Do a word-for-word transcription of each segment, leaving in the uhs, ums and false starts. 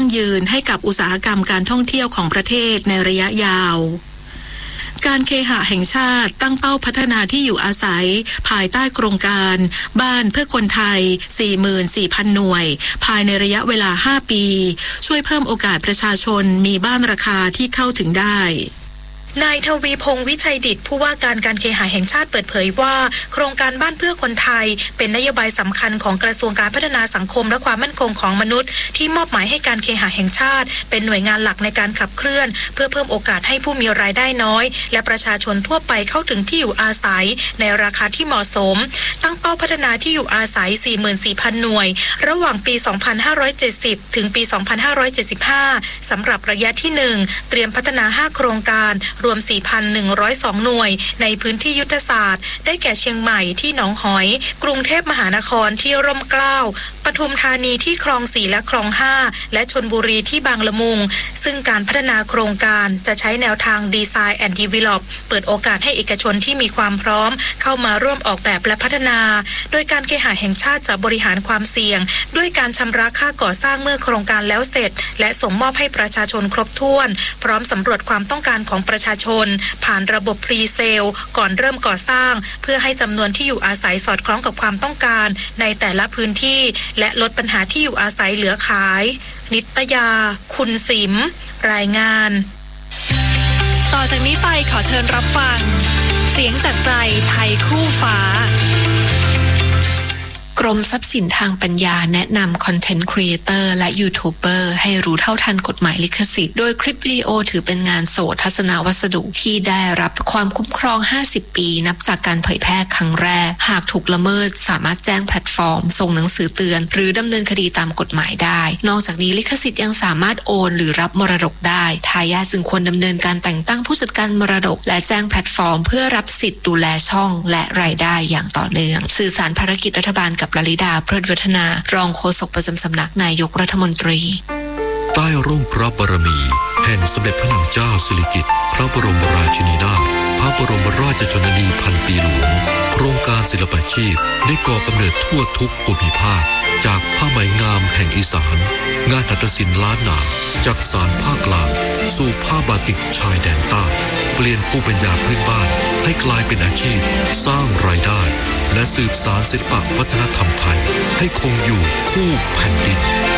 ยืนให้กับอุตสาหกรรมการท่องเที่ยวของประเทศในระยะยาวการเคหะแห่งชาติตั้งเป้าพัฒนาที่อยู่อาศัยภายใต้โครงการบ้านเพื่อคนไทย สี่หมื่นสี่พัน หน่วยภายในระยะเวลาห้าปีช่วยเพิ่มโอกาสประชาชนมีบ้านราคาที่เข้าถึงได้นายทวีพงษ์วิชัยดิษฐ์ผู้ว่าการการเคหะแห่งชาติเปิดเผยว่าโครงการบ้านเพื่อคนไทยเป็นนโยบายสำคัญของกระทรวงการพัฒนาสังคมและความมั่นคงของมนุษย์ที่มอบหมายให้การเคหะแห่งชาติเป็นหน่วยงานหลักในการขับเคลื่อนเพื่อเพิ่มโอกาสให้ผู้มีรายได้น้อยและประชาชนทั่วไปเข้าถึงที่อยู่อาศัยในราคาที่เหมาะสมตั้งเป้าพัฒนาที่อยู่อาศัย สี่หมื่นสี่พัน หน่วยระหว่างปี สองพันห้าร้อยเจ็ดสิบ ถึงปี สองพันห้าร้อยเจ็ดสิบห้า สำหรับระยะที่ หนึ่ง เตรียมพัฒนาห้าโครงการรวม สี่พันหนึ่งร้อยสอง หน่วยในพื้นที่ยุทธศาสตร์ได้แก่เชียงใหม่ที่หนองหอยกรุงเทพมหานครที่ร่มเกล้าปทุมธานีที่คลองสี่และคลองห้าและชลบุรีที่บางละมุงซึ่งการพัฒนาโครงการจะใช้แนวทาง Design and Develop เปิดโอกาสให้เอกชนที่มีความพร้อมเข้ามาร่วมออกแบบและพัฒนาโดยการเคหะแห่งชาติจะบริหารความเสี่ยงด้วยการชำระค่าก่อสร้างเมื่อโครงการแล้วเสร็จและส่งมอบให้ประชาชนครบถ้วนพร้อมสำรวจความต้องการของประชาชนผ่านระบบพรีเซลก่อนเริ่มก่อสร้างเพื่อให้จำนวนที่อยู่อาศัยสอดคล้องกับความต้องการในแต่ละพื้นที่และลดปัญหาที่อยู่อาศัยเหลือขายนิตยาคุณสิมรายงานต่อจากนี้ไปขอเชิญรับฟังเสียงจากใจไทยคู่ฟ้ากรมทรัพย์สินทางปัญญาแนะนำคอนเทนต์ครีเอเตอร์และยูทูบเบอร์ให้รู้เท่าทันกฎหมายลิขสิทธิ์โดยคลิปวิดีโอถือเป็นงานโสตทัศนวัสดุที่ได้รับความคุ้มครองห้าสิบปีนับจากการเผยแพร่ครั้งแรกหากถูกละเมิดสามารถแจ้งแพลตฟอร์มส่งหนังสือเตือนหรือดำเนินคดีตามกฎหมายได้นอกจากนี้ลิขสิทธิ์ยังสามารถโอนหรือรับมรดกได้ทายาทจึงควรดำเนินการแต่งตั้งผู้จัดการมรดกและแจ้งแพลตฟอร์มเพื่อรับสิทธิ์ดูแลช่องและรายได้อย่างต่อเนื่องสื่อสารภารกิจรัฐบาลกับลลิดาเพลิดวัฒนารองโฆษกประจำสำนักนายกรัฐมนตรีใต้ร่มพระบารมีแห่งสมเด็จพระนางเจ้าสิริกิติ์พระบรมราชินีนาถพระบรมราชชนนีพันปีหลวงโครงการศิลปาชีพได้ก่อกำเนิดทั่วทุกภูมิภาคจากผ้าไหมงามแห่งอีสานงานหัตถศิลป์ล้านนาจากสานภาคกลางสู่ผ้าบาติกชายแดนใต้เปลี่ยนภูมิปัญญาพื้นบ้านให้กลายเป็นอาชีพสร้างรายได้และสืบสานศิลปวัฒนธรรมไทยให้คงอยู่คู่แผ่นดิน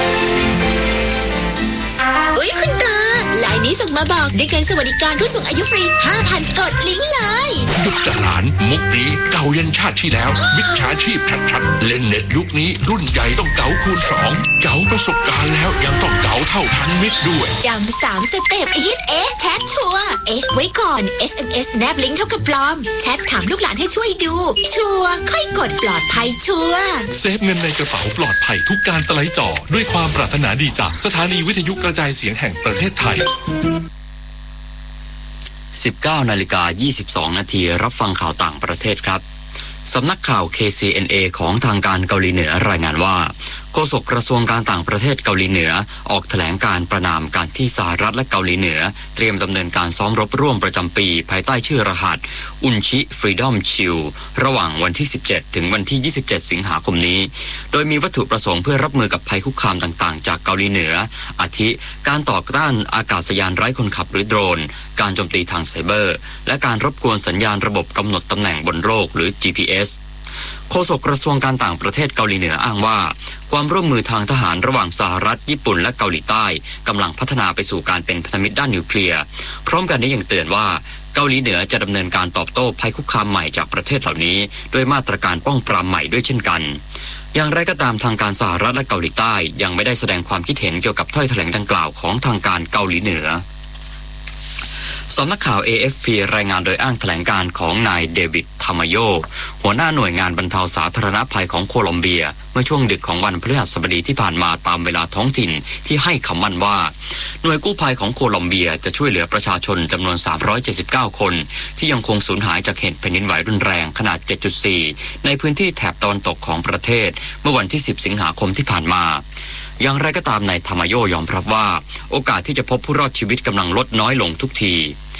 อุ๊ยคุณตาไลน์นี้ส่งมาบอกได้เงินสวัสดิการผู้สูงอายุฟรี ห้าพัน กดลิงก์เลยยุคหลานมุกนี้เก่ายันชาติที่แล้วมิจฉาชีพชัดๆเล่นเน็ตยุคนี้รุ่นใหญ่ต้องเก๋าคูณสองเก๋าประสบการณ์แล้วยังต้องเก๋าเท่าทันมิตรด้วยจำสามสเต็ปฮิตเอ๊ะแชทชัวร์เอ๊ะไว้ก่อน เอส เอ็ม เอส แนบลิงก์เท่ากับปลอมแชทถามลูกหลานให้ช่วยดูชัวร์ค่อยกดปลอดภัยชัวร์เซฟเงินในกระเป๋าปลอดภัยทุกการสไลด์จอด้วยความปรารถนาดีจากสถานีวิทยุกระจายเสียงแห่งประเทศไทยสิบเก้านาฬิกายี่สิบสองนาทีรับฟังข่าวต่างประเทศครับสำนักข่าว เค ซี เอ็น เอ ของทางการเกาหลีเหนือรายงานว่าโฆษกกระทรวงการต่างประเทศเกาหลีเหนือออกแถลงการประณามการที่สหรัฐและเกาหลีเหนือเตรียมดำเนินการซ้อมรบร่วมประจำปีภายใต้ชื่อรหัสอุนชิฟรีดอมชิลระหว่างวันที่สิบเจ็ดถึงวันที่ยี่สิบเจ็ดสิงหาคมนี้โดยมีวัตถุประสงค์เพื่อรับมือกับภัยคุกคามต่างๆจากเกาหลีเหนืออาทิการต่อต้านอากาศยานไร้คนขับหรือโดรนการโจมตีทางไซเบอร์และการรบกวนสัญญาณระบบกำหนดตำแหน่งบนโลกหรือ จี พี เอสโฆษกกระทรวงการต่างประเทศเกาหลีเหนืออ้างว่าความร่วมมือทางทหารระหว่างสหรัฐญี่ปุ่นและเกาหลีใต้กำลังพัฒนาไปสู่การเป็นพันธมิตรด้านนิวเคลียร์พร้อมกันนี้ยังเตือนว่าเกาหลีเหนือจะดำเนินการตอบโต้ภัยคุกคามใหม่จากประเทศเหล่านี้ด้วยมาตรการป้องปรามใหม่ด้วยเช่นกันอย่างไรก็ตามทางการสหรัฐและเกาหลีใต้ยังไม่ได้แสดงความคิดเห็นเกี่ยวกับถ้อยแถลงดังกล่าวของทางการเกาหลีเหนือสำนักข่าว เอ เอฟ พี รายงานโดยอ้างแถลงการของนายเดวิดทามาโยหัวหน้าหน่วยงานบรรเทาสาธารณภัยของโคลอมเบียเมื่อช่วงดึกของวันพฤหัสบดีที่ผ่านมาตามเวลาท้องถิ่นที่ให้คำมั่นว่าหน่วยกู้ภัยของโคลอมเบียจะช่วยเหลือประชาชนจำนวนสามร้อยเจ็ดสิบเก้าคนที่ยังคงสูญหายจากเหตุแผ่นดินไหวรุนแรงขนาด เจ็ดจุดสี่ ในพื้นที่แถบตะวันตกของประเทศเมื่อวันที่สิบสิงหาคมที่ผ่านมาอย่างไรก็ตามนายทามาโยยอมรับว่าโอกาสที่จะพบผู้รอดชีวิตกำลังลดน้อยลงทุกที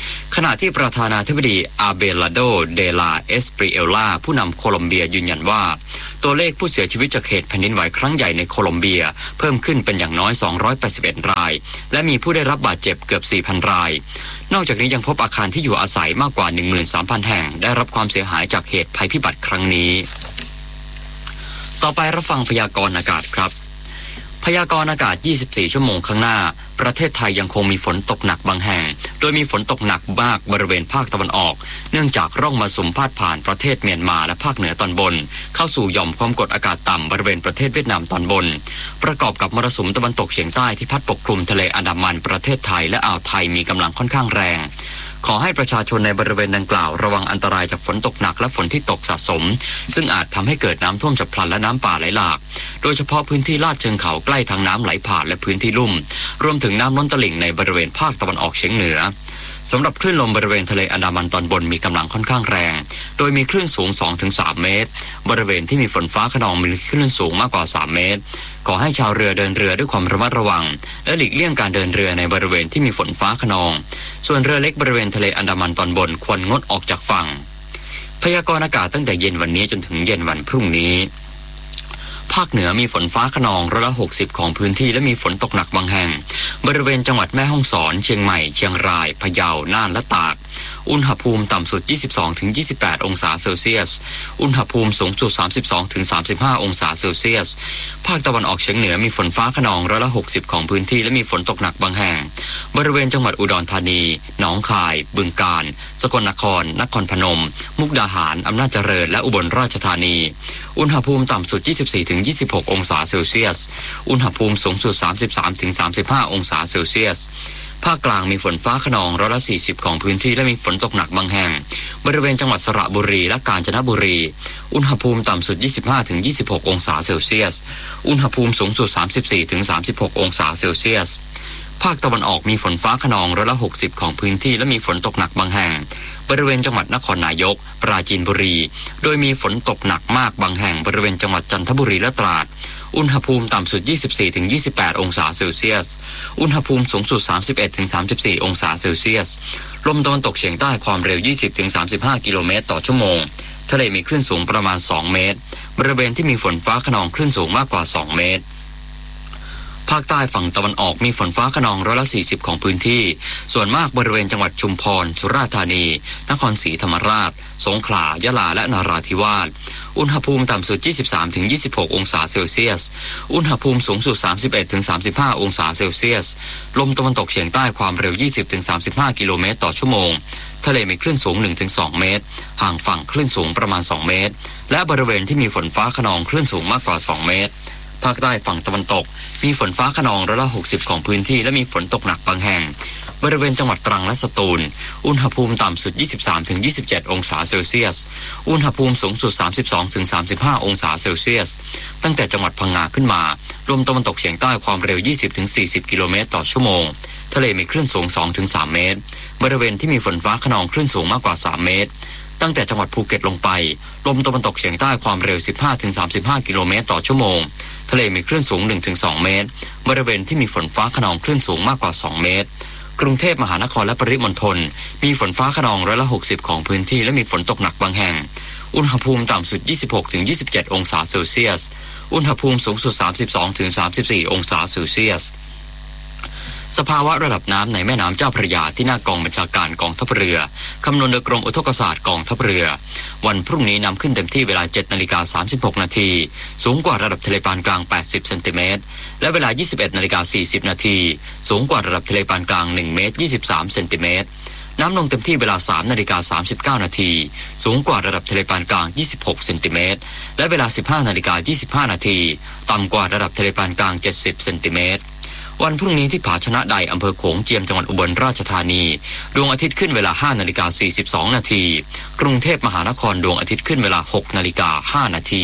ขณะที่ประธานาธิบดีอาเบลาโดเดลาเอสปริเอลลาผู้นำโคลอมเบียยืนยันว่าตัวเลขผู้เสียชีวิตจากเหตุแผ่นดินไหวครั้งใหญ่ในโคลอมเบียเพิ่มขึ้นเป็นอย่างน้อยสองร้อยแปดสิบเอ็ดรายและมีผู้ได้รับบาดเจ็บเกือบ สี่พัน รายนอกจากนี้ยังพบอาคารที่อยู่อาศัยมากกว่า หนึ่งหมื่นสามพัน แห่งได้รับความเสียหายจากเหตุภัยพิบัติครั้งนี้ต่อไปรับฟังพยากรณ์อากาศครับพยากรณ์อากาศยี่สิบสี่ชั่วโมงข้างหน้าประเทศไทยยังคงมีฝนตกหนักบางแห่งโดยมีฝนตกหนักมากบริเวณภาคตะวันออกเนื่องจากร่องมรสุมพาดผ่านประเทศเมียนมาและภาคเหนือตอนบนเข้าสู่หย่อมความกดอากาศต่ำบริเวณประเทศเวียดนามตอนบนประกอบกับมรสุมตะวันตกเฉียงใต้ที่พัดปกคลุมทะเลอันดามันประเทศไทยและอ่าวไทยมีกำลังค่อนข้างแรงขอให้ประชาชนในบริเวณดังกล่าวระวังอันตรายจากฝนตกหนักและฝนที่ตกสะสมซึ่งอาจทำให้เกิดน้ำท่วมฉับพลันและน้ำป่าไหลหลากโดยเฉพาะพื้นที่ลาดเชิงเขาใกล้ทางน้ำไหลผ่านและพื้นที่ลุ่มรวมถึงน้ำล้นตลิ่งในบริเวณภาคตะวันออกเฉียงเหนือสำหรับคลื่นลมบริเวณทะเลอันดามันตอนบนมีกำลังค่อนข้างแรงโดยมีคลื่นสูง สองถึงสาม เมตรบริเวณที่มีฝนฟ้าคะนองมีคลื่นสูงมากกว่าสามเมตรขอให้ชาวเรือเดินเรือด้วยความระมัดระวังและหลีกเลี่ยงการเดินเรือในบริเวณที่มีฝนฟ้าคะนองส่วนเรือเล็กบริเวณทะเลอันดามันตอนบนควรงดออกจากฝั่งพยากรณ์อากาศตั้งแต่เย็นวันนี้จนถึงเย็นวันพรุ่งนี้ภาคเหนือมีฝนฟ้าคะนองร้อยละหกสิบของพื้นที่และมีฝนตกหนักบางแห่งบริเวณจังหวัดแม่ฮ่องสอนเชียงใหม่เชียงรายพะเยาน่านและตากอุณหภูมิต่ำสุด ยี่สิบสองถึงยี่สิบแปด องศาเซลเซียสอุณหภูมิสูงสุด สามสิบสองถึงสามสิบห้า องศาเซลเซียสภาคตะวันออกเฉียงเหนือมีฝนฟ้าคะนองร้อยละหกสิบของพื้นที่และมีฝนตกหนักบางแห่งบริเวณจังหวัดอุดรธานีหนองคายบึงกาฬสกลนครนครพนมมุกดาหารอำนาจเจริญและอุบลราชธานีอุณหภูมิต่ำสุด ยี่สิบสี่ถึงยี่สิบหก องศาเซลเซียสอุณหภูมิสูงสุด สามสิบสามถึงสามสิบห้า องศาเซลเซียสภาคกลางมีฝนฟ้าคะนองร้อยละสี่สิบของพื้นที่และมีฝนตกหนักบางแห่งบริเวณจังหวัดสระบุรีและกาญจนบุรีอุณหภูมิต่ำสุด ยี่สิบห้าถึงยี่สิบหก องศาเซลเซียสอุณหภูมิสูงสุด สามสิบสี่ถึงสามสิบหก องศาเซลเซียสภาคตะวันออกมีฝนฟ้าคะนองร้อยละหกสิบของพื้นที่และมีฝนตกหนักบางแห่งบริเวณจังหวัดนครนายกปราจีนบุรีโดยมีฝนตกหนักมากบางแห่งบริเวณจังหวัดจันทบุรีและตราดอุณหภูมิต่ำสุด ยี่สิบสี่ถึงยี่สิบแปด องศาเซลเซียสอุณหภูมิสูงสุด สามสิบเอ็ดถึงสามสิบสี่ องศาเซลเซียสลมตะวันตกเฉียงใต้ความเร็ว ยี่สิบถึงสามสิบห้า กิโลเมตรต่อชั่วโมงทะเลมีคลื่นสูงประมาณสองเมตรบริเวณที่มีฝนฟ้าคะนองคลื่นสูงมากกว่าสองเมตรภาคใต้ฝั่งตะวันออกมีฝนฟ้าคะนองร้อยละสี่สิบของพื้นที่ส่วนมากบริเวณจังหวัดชุมพรสุราษฎร์ธานีนครศรีธรรมราชสงขลายะลาและนราธิวาสอุณหภูมิต่ำสุด ยี่สิบสามถึงยี่สิบหก องศาเซลเซียสอุณหภูมิสูงสุด สามสิบเอ็ดถึงสามสิบห้า องศาเซลเซียสลมตะวันตกเฉียงใต้ความเร็ว ยี่สิบถึงสามสิบห้า กิโลเมตรต่อชั่วโมงทะเลมีคลื่นสูง หนึ่งถึงสอง เมตรห่างฝั่งคลื่นสูงประมาณสองเมตรและบริเวณที่มีฝนฟ้าคะนองคลื่นสูงมากกว่าสองเมตรภาคใต้ฝั่งตะวันตกมีฝนฟ้าคะนองร้อยละหกสิบของพื้นที่และมีฝนตกหนักบางแห่งบริเวณจังหวัดตรังและสตูลอุณหภูมิต่ำสุด ยี่สิบสามถึงยี่สิบเจ็ด องศาเซลเซียสอุณหภูมิสูงสุด สามสิบสองถึงสามสิบห้า องศาเซลเซียสตั้งแต่จังหวัดพังงาขึ้นมาลมตะวันตกเฉียงใต้ความเร็ว ยี่สิบถึงสี่สิบ กิโลเมตรต่อชั่วโมงทะเลมีคลื่นสูง สองถึงสาม เมตรบริเวณที่มีฝนฟ้าคะนองคลื่นสูงมากกว่าสามเมตรตั้งแต่จังหวัดภูเก็ตลงไปลมตะวันตกเฉียงใต้ความเร็ว สิบห้าถึงสามสิบห้า กิโลเมตรต่อชั่วโมงทะเลมีคลื่นสูง หนึ่งถึงสอง เมตรบริเวณที่มีฝนฟ้าคะนองคลื่นสูงมากกว่าสองเมตรกรุงเทพมหานครและปริมณฑลมีฝนฟ้าคะนองร้อยละหกสิบของพื้นที่และมีฝนตกหนักบางแห่งอุณหภูมิต่ำสุด ยี่สิบหกถึงยี่สิบเจ็ด องศาเซลเซียสอุณหภูมิสูงสุด สามสิบสองถึงสามสิบสี่ องศาเซลเซียสสภาวะระดับน้ำในแม่น้ำเจ้าพระยาที่หน้ากองบัญชาการกองทัพเรือคำนวณโดยกรมอุทกศาสตร์กองทัพเรือวันพรุ่งนี้นำขึ้นเต็มที่เวลา เจ็ดนาฬิกาสามสิบหก นาทีสูงกว่าระดับทะเลปานกลางแปดสิบเซนติเมตรและเวลา ยี่สิบเอ็ดนาฬิกาสี่สิบ นาทีสูงกว่าระดับทะเลปานกลางหนึ่งเมตรยี่สิบสามเซนติเมตรน้ำลงเต็มที่เวลา สามนาฬิกาสามสิบเก้า นาทีสูงกว่าระดับทะเลปานกลางยี่สิบหกเซนติเมตรและเวลา สิบห้านาฬิกายี่สิบห้า นาทีต่ำกว่าระดับทะเลปานกลางเจ็ดสิบเซนติเมตรวันพรุ่งนี้ที่ผาชนะใดอำเภอโขงเจียมจังหวัดอุบลราชธานีดวงอาทิตย์ขึ้นเวลา ห้านาฬิกาสี่สิบสอง นาทีกรุงเทพมหานครดวงอาทิตย์ขึ้นเวลา หกนาฬิกาห้า นาที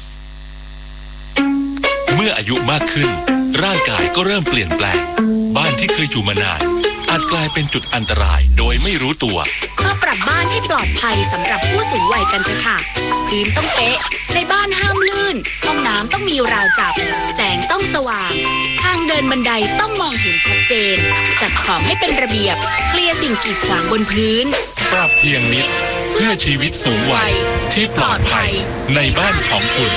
เมื่ออายุมากขึ้นร่างกายก็เริ่มเปลี่ยนแปลงบ้านที่เคยอยู่มานานอาจกลายเป็นจุดอันตรายโดยไม่รู้ตัวมาปรับบบ้านให้ปลอดภัยสำหรับผู้สูงวัยกันเถอะค่ะพื้นต้องเป๊ะในบ้านห้ามลื่นห้องน้ำต้องมีราวจับแสงต้องสว่างทางเดินบันไดต้องมองเห็นชัดเจนจัดขอบให้เป็นระเบียบเคลียร์สิ่งกีดขวางบนพื้นปรับเพียงนิดเพื่อชีวิตสูงวัยที่ปลอดภัยในบ้านของคุณ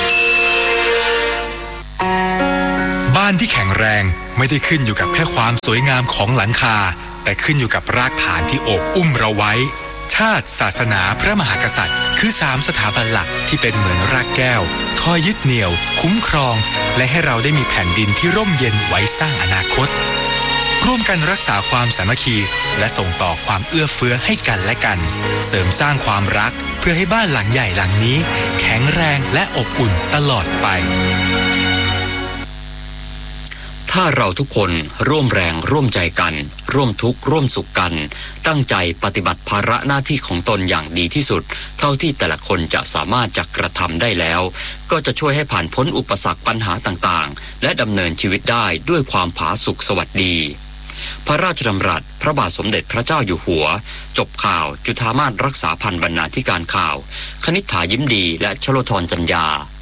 บ้านที่แข็งแรงไม่ได้ขึ้นอยู่กับแค่ความสวยงามของหลังคาแต่ขึ้นอยู่กับรากฐานที่โอบอุ้มเราไว้ชาติศาสนาพระมหากษัตริย์คือสามสถาบันหลักที่เป็นเหมือนรากแก้วคอยยึดเหนี่ยวคุ้มครองและให้เราได้มีแผ่นดินที่ร่มเย็นไว้สร้างอนาคตร่วมกันรักษาความสามัคคีและส่งต่อความเอื้อเฟื้อให้กันและกันเสริมสร้างความรักเพื่อให้บ้านหลังใหญ่หลังนี้แข็งแรงและอบอุ่นตลอดไปถ้าเราทุกคนร่วมแรงร่วมใจกันร่วมทุกข์ร่วมสุขกันตั้งใจปฏิบัติภาระหน้าที่ของตนอย่างดีที่สุดเท่าที่แต่ละคนจะสามารถจะกระทำได้แล้วก็จะช่วยให้ผ่านพ้นอุปสรรคปัญหาต่างๆและดำเนินชีวิตได้ด้วยความผาสุกสวัสดีพระราชดำรัสพระบาทสมเด็จพระเจ้าอยู่หัวจบข่าวจุฑามาสรักษาพันธ์บรรณาธิการข่าวคณิษฐายิ้มดีและชโลธรจัญญา